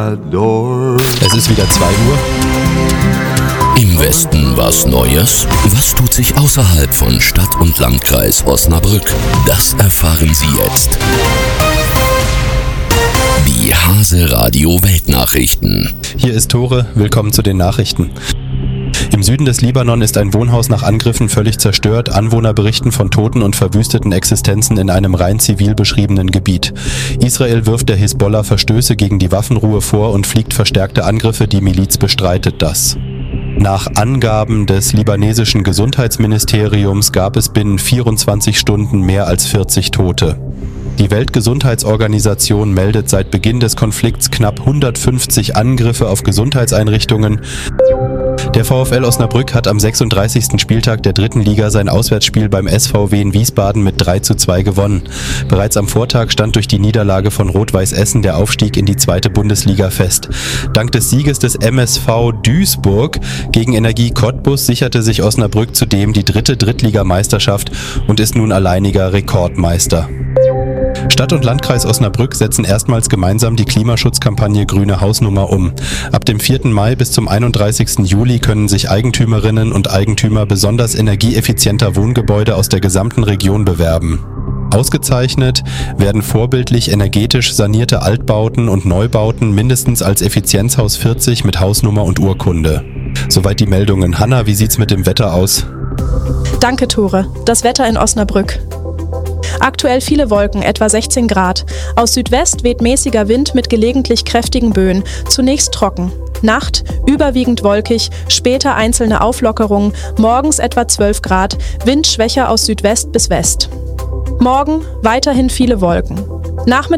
Es ist wieder 2 Uhr. Im Westen was Neues? Was tut sich außerhalb von Stadt und Landkreis Osnabrück? Das erfahren Sie jetzt. Die Hase Radio Weltnachrichten. Hier ist Tore, willkommen zu den Nachrichten. Im Süden des Libanon ist ein Wohnhaus nach Angriffen völlig zerstört. Anwohner berichten von toten und verwüsteten Existenzen in einem rein zivil beschriebenen Gebiet. Israel wirft der Hisbollah Verstöße gegen die Waffenruhe vor und fliegt verstärkte Angriffe. Die Miliz bestreitet das. Nach Angaben des libanesischen Gesundheitsministeriums gab es binnen 24 Stunden mehr als 40 Tote. Die Weltgesundheitsorganisation meldet seit Beginn des Konflikts knapp 150 Angriffe auf Gesundheitseinrichtungen. Der VfL Osnabrück hat am 36. Spieltag der 3. Liga sein Auswärtsspiel beim SVW in Wiesbaden mit 3:2 gewonnen. Bereits am Vortag stand durch die Niederlage von Rot-Weiß Essen der Aufstieg in die 2. Bundesliga fest. Dank des Sieges des MSV Duisburg gegen Energie Cottbus sicherte sich Osnabrück zudem die 3. Drittligameisterschaft und ist nun alleiniger Rekordmeister. Stadt und Landkreis Osnabrück setzen erstmals gemeinsam die Klimaschutzkampagne Grüne Hausnummer um. Ab dem 4. Mai bis zum 31. Juli können sich Eigentümerinnen und Eigentümer besonders energieeffizienter Wohngebäude aus der gesamten Region bewerben. Ausgezeichnet werden vorbildlich energetisch sanierte Altbauten und Neubauten mindestens als Effizienzhaus 40 mit Hausnummer und Urkunde. Soweit die Meldungen. Hanna, wie sieht's mit dem Wetter aus? Danke, Tore. Das Wetter in Osnabrück. Aktuell viele Wolken, etwa 16 Grad. Aus Südwest weht mäßiger Wind mit gelegentlich kräftigen Böen. Zunächst trocken. Nacht überwiegend wolkig, später einzelne Auflockerungen, morgens etwa 12 Grad, Wind schwächer aus Südwest bis West. Morgen weiterhin viele Wolken. Nachmittags